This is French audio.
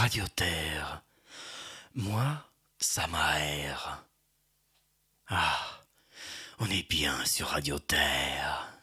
Radio Terre. Moi, ça m'aère. Ah, on est bien sur Radio Terre.